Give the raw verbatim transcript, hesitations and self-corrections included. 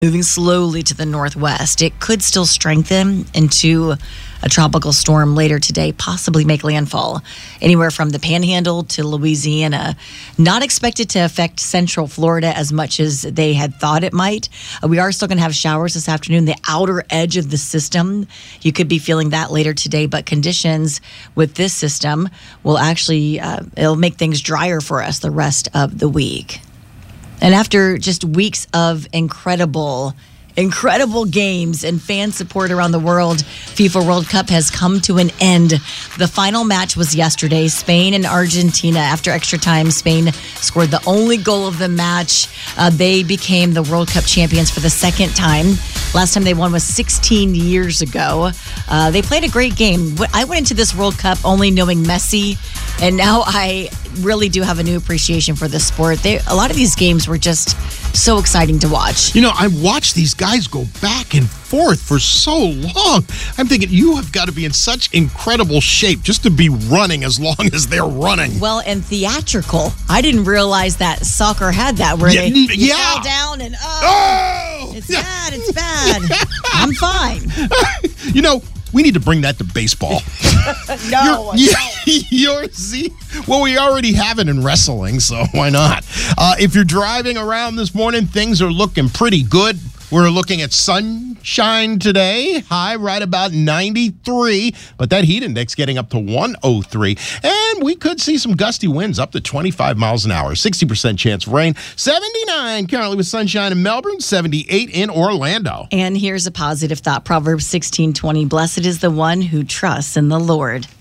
moving slowly to the northwest. It could still strengthen into a tropical storm later today, possibly make landfall anywhere from the Panhandle to Louisiana. Not expected to affect central Florida as much as they had thought it might. Uh, we are still going to have showers this afternoon. The outer edge of the system, you could be feeling that later today, but conditions with this system will actually, uh, it'll make things drier for us the rest of the week. And after just weeks of incredible, incredible games and fan support around the world, FIFA World Cup has come to an end. The final match was yesterday, Spain and Argentina. After extra time, Spain scored the only goal of the match. Uh, they became the World Cup champions for the second time. Last time they won was sixteen years ago. Uh, they played a great game. I went into this World Cup only knowing Messi, and now I really do have a new appreciation for the sport. They, a lot of these games were just so exciting to watch. You know, I watched these guys go back and forth for so long. I'm thinking, you have got to be in such incredible shape just to be running as long as they're running. Well, and theatrical. I didn't realize that soccer had that, where yeah, they you yeah. fall down and, oh, oh! it's bad, it's bad. I'm fine. You know, we need to bring that to baseball. no, you're, no. You're, see, well, we already have it in wrestling, so why not? Uh, if you're driving around this morning, things are looking pretty good. We're looking at sunshine today, high right about ninety-three, but that heat index getting up to one oh three. And we could see some gusty winds up to twenty-five miles an hour, sixty percent chance of rain, seventy-nine currently with sunshine in Melbourne, seventy-eight in Orlando. And here's a positive thought, Proverbs sixteen twenty, blessed is the one who trusts in the Lord.